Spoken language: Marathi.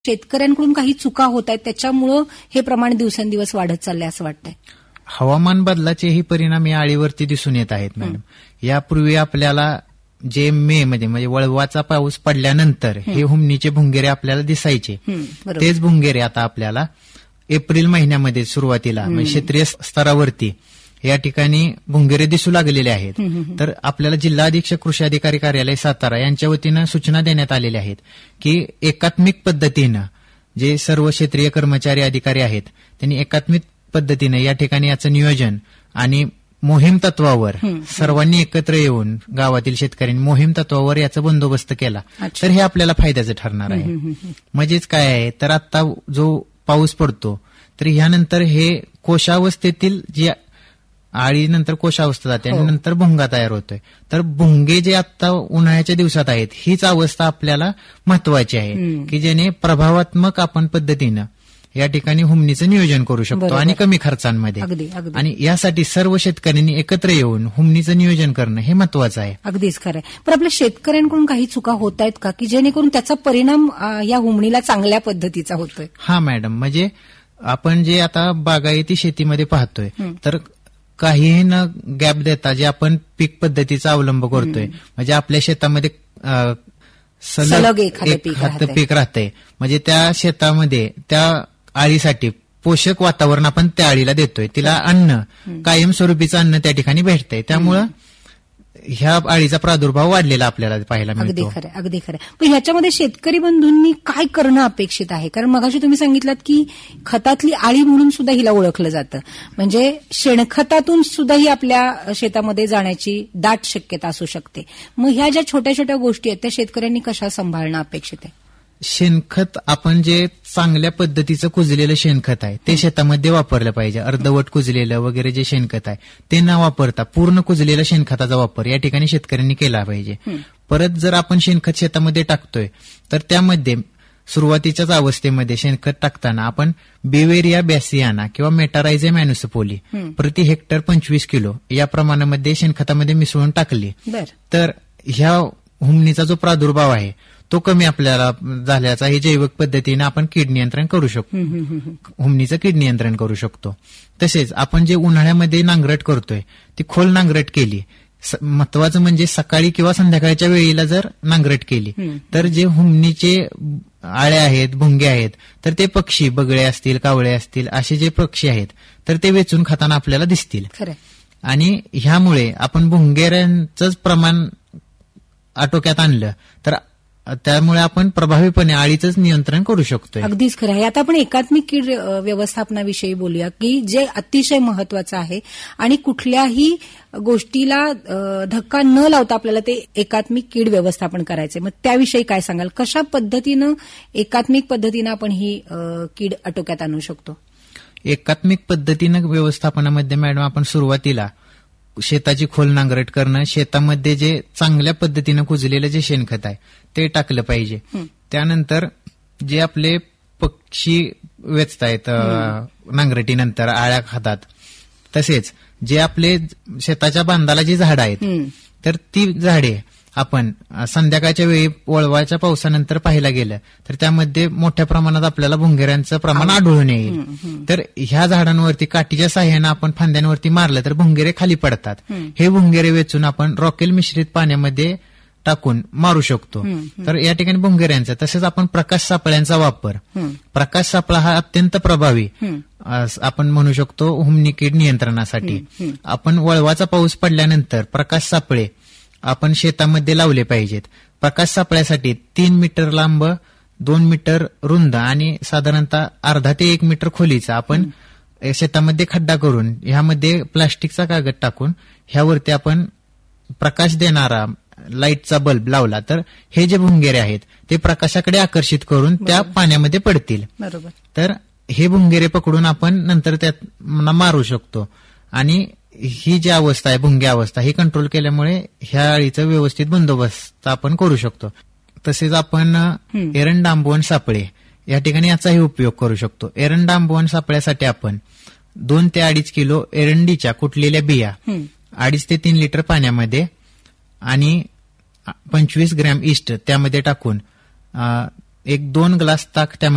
शेतकऱ्यांकडून काही चुका होत आहेत त्याच्यामुळं हे प्रमाण दिवसेंदिवस वाढत चाललंय असं वाटतंय? हवामान बदलाचेही परिणाम या आळीवरती दिसून येत आहेत मॅडम. यापूर्वी आपल्याला जे मे मध्ये म्हणजे वळवाचा पाऊस पडल्यानंतर हे हुमणीचे भुंगेरे आपल्याला दिसायचे, तेच भुंगेरे आता आपल्याला एप्रिल महिन्यामध्ये सुरुवातीला म्हणजे क्षेत्रीय स्तरावरती या ठिकाणी भुंगेरे दिसू लागलेले आहेत. तर आपल्याला जिल्हा अधीक्षक कृषी अधिकारी कार्यालय सातारा यांच्या वतीनं सूचना देण्यात आलेल्या आहेत की एकात्मिक पद्धतीनं जे सर्व क्षेत्रीय कर्मचारी अधिकारी आहेत त्यांनी एकात्मिक पद्धतीनं या ठिकाणी याचं नियोजन आणि मोहीम तत्वावर सर्वांनी एकत्र येऊन गावातील शेतकऱ्यांनी मोहीम तत्वावर याचा बंदोबस्त केला तर हे आपल्याला फायद्याचं ठरणार आहे. म्हणजेच काय आहे तर आता जो पाऊस पडतो तर ह्यानंतर हे कोशावस्थेतील जे आळीनंतर कोशावस्था जाते आणि नंतर भुंगा तयार होतोय. तर भुंगे जे आता उन्हाळ्याच्या दिवसात आहेत हीच अवस्था आपल्याला महत्वाची आहे की ज्याने प्रभावात्मक आपण पद्धतीनं या ठिकाणी हुमणीचं नियोजन करू शकतो आणि कमी खर्चांमध्ये. आणि यासाठी सर्व शेतकऱ्यांनी एकत्र येऊन हुमणीचं नियोजन करणं हे महत्वाचं आहे. अगदीच खरं आहे. पण आपल्या शेतकऱ्यांकडून काही चुका होत आहेत का की जेणेकरून त्याचा परिणाम या हुमणीला चांगल्या पद्धतीचा होतोय? हा मॅडम, म्हणजे आपण जे आता बागायती शेतीमध्ये पाहतोय तर काहीही न गॅप देता जे आपण पीक पद्धतीचा अवलंब करतोय म्हणजे आपल्या शेतामध्ये सलग एखादं पीक राहतंय म्हणजे त्या शेतामध्ये त्या आळीसाठी पोषक वातावरण आपण त्या आळीला देतोय, तिला अन्न कायमस्वरूपीचं अन्न त्या ठिकाणी भेटतंय, त्यामुळं ह्या आळीचा प्रादुर्भाव वाढलेला आपल्याला पाहायला मिळतो. अगदी खरं. पण ह्याच्यामध्ये शेतकरी बंधूंनी काय करणं अपेक्षित आहे? कारण मगाशी तुम्ही सांगितलं की खतातली आळी म्हणून सुद्धा हिला ओळखलं जातं, म्हणजे शेणखतातून सुद्धा ही आपल्या शेतामध्ये जाण्याची दाट शक्यता असू शकते. मग ह्या ज्या छोट्या छोट्या गोष्टी आहेत त्या शेतकऱ्यांनी कशा सांभाळणं अपेक्षित आहे? शेणखत आपण जे चांगल्या पद्धतीचं कुजलेलं शेणखत आहे ते शेतामध्ये वापरलं पाहिजे. अर्धवट कुजलेलं वगैरे जे शेणखत आहे ते न वापरता पूर्ण कुजलेल्या शेणखताचा वापर या ठिकाणी शेतकऱ्यांनी केला पाहिजे. परत जर आपण शेणखत शेतामध्ये टाकतोय तर त्यामध्ये सुरुवातीच्याच अवस्थेमध्ये शेणखत टाकताना आपण बिवेरिया बॅसियाना किंवा मेटारायझम अॅन्युसपोली प्रति हेक्टर 25 किलो या प्रमाणामध्ये शेणखतामध्ये मिसळून टाकली तर ह्या हुमणीचा जो प्रादुर्भाव आहे तो कमी आपल्याला झाल्याचा हे जैविक पद्धतीने आपण कीड नियंत्रण करू शकतो, हुमणीचं कीड नियंत्रण करू शकतो. तसेच आपण जे उन्हाळ्यामध्ये नांगरट करतोय ती खोल नांगरट केली, महत्वाचं म्हणजे सकाळी किंवा संध्याकाळच्या वेळेला जर नांगरट केली तर जे हुमणीचे आळ्या आहेत भुंगे आहेत तर ते पक्षी बगळे असतील कावळे असतील असे जे पक्षी आहेत तर ते वेचून खाताना आपल्याला दिसतील. आणि ह्यामुळे आपण भुंगेऱ्यांचंच प्रमाण आटोक्यात आणलं तर त्यामुळे आपण प्रभावीपणे आळीचंच नियंत्रण करू शकतोय. अगदीच खरं आहे. आता आपण एकात्मिक कीड व्यवस्थापनाविषयी बोलूया की जे अतिशय महत्वाचं आहे आणि कुठल्याही गोष्टीला धक्का न लावता आपल्याला ते एकात्मिक कीड व्यवस्थापन करायचंय. मग त्याविषयी काय सांगाल? कशा पद्धतीनं एकात्मिक पद्धतीनं आपण ही कीड आटोक्यात आणू शकतो? एकात्मिक पद्धतीनं व्यवस्थापनामध्ये मॅडम आपण सुरुवातीला शेताची खोल नांगरट करणं, शेतामध्ये जे चांगल्या पद्धतीनं कुजलेलं जे शेणखत आहे ते टाकलं पाहिजे. त्यानंतर जे आपले पक्षी वेचतायत नांगरटीनंतर आळ्या खातात, तसेच जे आपले शेताच्या बांधाला जी झाडं आहेत तर ती झाडे आपण संध्याकाळच्या वेळी वळवाच्या पावसानंतर पाहायला गेलं तर त्यामध्ये मोठ्या प्रमाणात आपल्याला भुंगेऱ्यांचं प्रमाण आढळून येईल. तर ह्या झाडांवरती काठीच्या साह्यानं आपण फांद्यांवरती मारलं तर भुंगेरे खाली पडतात. हे भुंगेरे वेचून आपण रॉकेल मिश्रित पाण्यामध्ये टाकून मारू शकतो. तर या ठिकाणी भुंगेऱ्यांचा तसेच आपण प्रकाश सापळ्यांचा वापर, प्रकाश सापळा हा अत्यंत प्रभावी आपण म्हणू शकतो हुमणी कीड नियंत्रणासाठी. आपण वळवाचा पाऊस पडल्यानंतर प्रकाश सापळे आपण शेतामध्ये लावले पाहिजेत. प्रकाश सापळ्यासाठी 3 मीटर लांब, 2 मीटर रुंद आणि साधारणतः अर्धा ते 1 मीटर खोलीचा आपण शेतामध्ये खड्डा करून ह्यामध्ये प्लास्टिकचा कागद टाकून ह्यावरती आपण प्रकाश देणारा लाईटचा बल्ब लावला तर हे जे भुंगेरे आहेत ते प्रकाशाकडे आकर्षित करून त्या पाण्यामध्ये पडतील. तर हे भुंगेरे पकडून आपण नंतर त्यात मारू शकतो. आणि ही जी अवस्था आहे भुंगे अवस्था ही कंट्रोल केल्यामुळे ह्या आळीचा व्यवस्थित बंदोबस्त आपण करू शकतो. तसेच आपण एरंडांबवण सापळे या ठिकाणी याचाही उपयोग करू शकतो. एरंडांबवण सापळ्यासाठी आपण 2 ते 2.5 किलो एरंडीच्या कुटलेल्या बिया 2.5 ते 3 लिटर पाण्यामध्ये आणि 25 ग्रॅम इस्ट त्यामध्ये टाकून 1-2 ग्लास ताक त्यामध्ये